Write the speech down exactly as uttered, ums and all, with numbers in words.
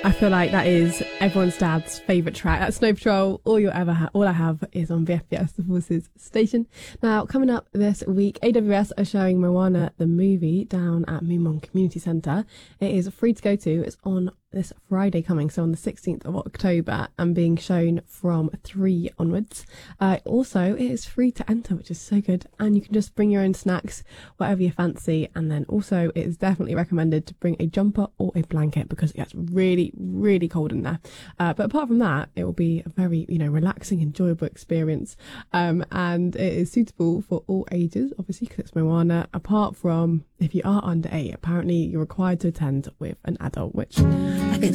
I feel like that is everyone's dad's favourite track. That's Snow Patrol. All you'll ever have, all I have is on V F B S, the Forces station. Now, coming up this week, A W S are showing Moana the movie down at Moomong Community Centre. It is free to go to. It's on this Friday coming, so on the sixteenth of October, and being shown from three onwards. Uh, also, it is free to enter, which is so good, and you can just bring your own snacks, whatever you fancy. And then also, it is definitely recommended to bring a jumper or a blanket because it gets really, really cold in there. Uh, but apart from that, it will be a very, you know, relaxing, enjoyable experience, um, and it is suitable for all ages, obviously, because it's Moana. Apart from if you are under eight, apparently you're required to attend with an adult, which I think